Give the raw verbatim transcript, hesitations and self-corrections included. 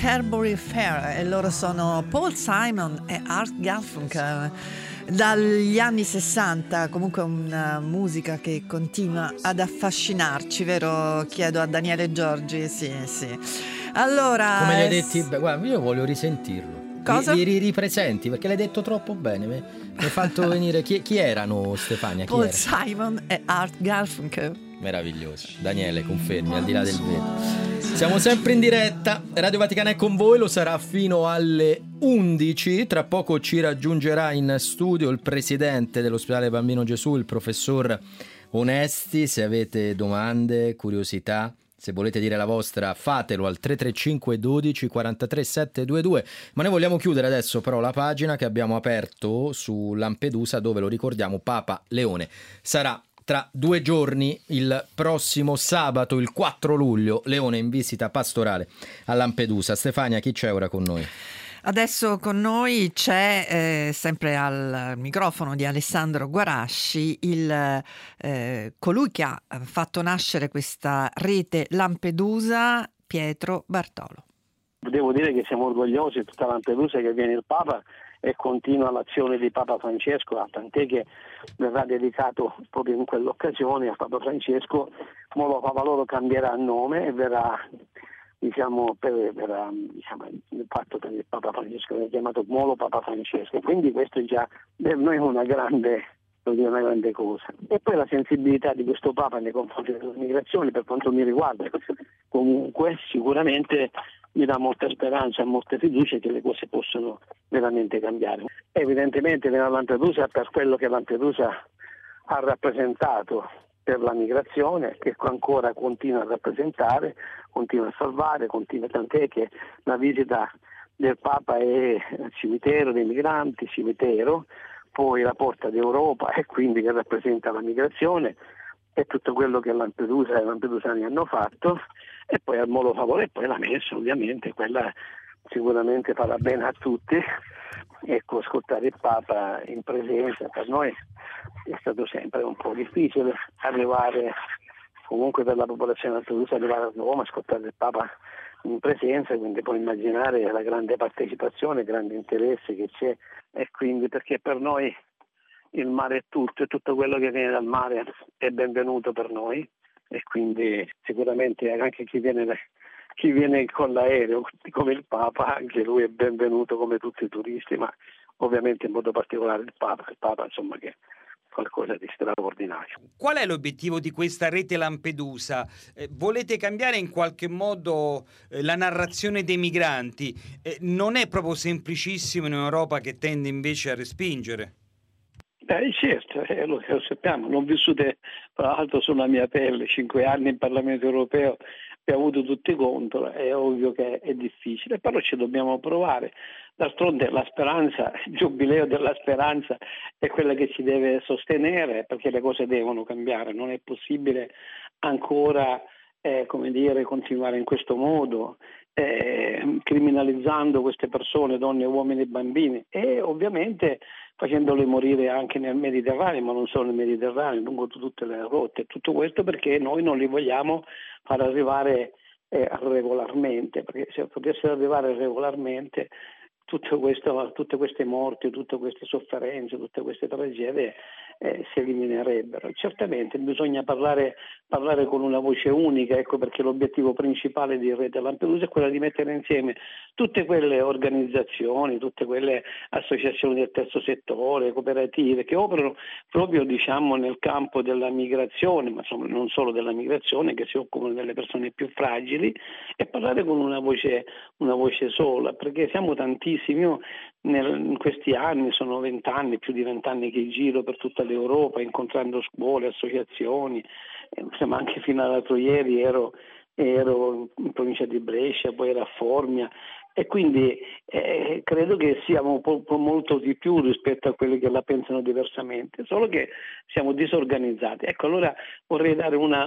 Canterbury Fair e loro sono Paul Simon e Art Garfunkel. Dagli anni sessanta, comunque una musica che continua ad affascinarci, vero? Chiedo a Daniele Giorgi. Sì, sì. Allora, come li hai detti? Beh, guarda, io voglio risentirlo. Cosa? Li, li ripresenti perché l'hai detto troppo bene. Mi hai fatto venire. Chi, chi erano, Stefania? Chi Paul era? Simon e Art Garfunkel. Meraviglioso. Daniele, confermi, al di là del vetro. Siamo sempre in diretta, Radio Vaticana è con voi, lo sarà fino alle undici. Tra poco ci raggiungerà in studio il presidente dell'ospedale Bambino Gesù, il professor Onesti. Se avete domande, curiosità, se volete dire la vostra, fatelo al tre tre cinque dodici quarantatré settecentoventidue. Ma noi vogliamo chiudere adesso però la pagina che abbiamo aperto su Lampedusa, dove, lo ricordiamo, Papa Leone sarà tra due giorni, il prossimo sabato, il quattro luglio. Leone in visita pastorale a Lampedusa. Stefania, chi c'è ora con noi? Adesso con noi c'è, eh, sempre al microfono di Alessandro Guarasci, il, eh, colui che ha fatto nascere questa rete Lampedusa, Pietro Bartolo. Devo dire che siamo orgogliosi di tutta Lampedusa che viene il Papa e continua l'azione di Papa Francesco, tant'è che verrà dedicato proprio in quell'occasione a Papa Francesco. Molo Papa loro cambierà nome e verrà, diciamo, per, verrà, diciamo, il fatto per il Papa Francesco viene chiamato Molo Papa Francesco, quindi questo è già per noi una grande, una grande cosa. E poi la sensibilità di questo Papa nei confronti delle migrazioni, per quanto mi riguarda, comunque sicuramente mi dà molta speranza e molta fiducia che le cose possono veramente cambiare. Evidentemente viene a Lampedusa per quello che Lampedusa ha rappresentato per la migrazione, che ancora continua a rappresentare, continua a salvare, continua, tant'è che la visita del Papa è al cimitero dei migranti, cimitero, poi la porta d'Europa e quindi che rappresenta la migrazione e tutto quello che Lampedusa e i lampedusani hanno fatto, e poi al Molo Favore e poi la messa, ovviamente quella sicuramente farà bene a tutti. Ecco, ascoltare il Papa in presenza per noi è stato sempre un po' difficile arrivare, comunque per la popolazione lampedusa, arrivare a Roma, ascoltare il Papa in presenza, quindi puoi immaginare la grande partecipazione, il grande interesse che c'è, e quindi perché per noi il mare è tutto e tutto quello che viene dal mare è benvenuto per noi, e quindi sicuramente anche chi viene, chi viene con l'aereo come il Papa, anche lui è benvenuto come tutti i turisti, ma ovviamente in modo particolare il Papa, il Papa insomma che è qualcosa di straordinario. Qual è l'obiettivo di questa rete Lampedusa? Eh, volete cambiare in qualche modo eh, la narrazione dei migranti? Eh, non è proprio semplicissimo in Europa, che tende invece a respingere. Eh, certo, eh, lo, lo sappiamo, l'ho vissute tra l'altro sulla mia pelle, cinque anni in Parlamento Europeo, abbiamo avuto tutti contro, è ovvio che è difficile, però ci dobbiamo provare. D'altronde la speranza, il giubileo della speranza è quella che ci deve sostenere, perché le cose devono cambiare, non è possibile ancora eh, come dire, continuare in questo modo, eh, criminalizzando queste persone, donne, uomini e bambini, e ovviamente facendole morire anche nel Mediterraneo, ma non solo nel Mediterraneo, lungo tutte le rotte. Tutto questo perché noi non li vogliamo far arrivare eh, regolarmente, perché se potessero arrivare regolarmente tutto questo, tutte queste morti, tutte queste sofferenze, tutte queste tragedie eh, si eliminerebbero. Certamente bisogna parlare, parlare con una voce unica, ecco perché l'obiettivo principale di Rete Lampedusa è quello di mettere insieme tutte quelle organizzazioni, tutte quelle associazioni del terzo settore, cooperative che operano proprio diciamo nel campo della migrazione, ma insomma non solo della migrazione, che si occupano delle persone più fragili, e parlare con una voce, una voce sola, perché siamo tantissimi. Io nel, in questi anni, sono vent'anni, più di vent'anni che giro per tutta l'Europa, incontrando scuole, associazioni, eh, insomma anche fino all'altro ieri ero, ero in provincia di Brescia, poi ero a Formia, e quindi eh, credo che siamo un po', po' molto di più rispetto a quelli che la pensano diversamente, solo che siamo disorganizzati. Ecco, allora vorrei dare una